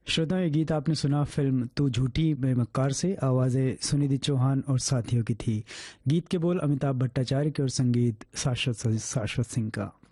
श्रोता, ये गीत आपने सुना फिल्म तू झूठी में मक्कार से। आवाज़ें सुनिधि चौहान और साथियों की थी। गीत के बोल अमिताभ भट्टाचार्य के और संगीत शाश्वत सिंह का।